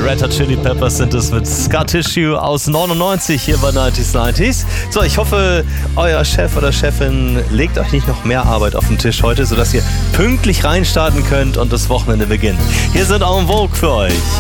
Red Hot Chili Peppers sind es mit Scar Tissue aus 99 hier bei 90s 90s. So, ich hoffe, euer Chef oder Chefin legt euch nicht noch mehr Arbeit auf den Tisch heute, sodass ihr pünktlich reinstarten könnt und das Wochenende beginnt. Hier sind En Vogue für euch.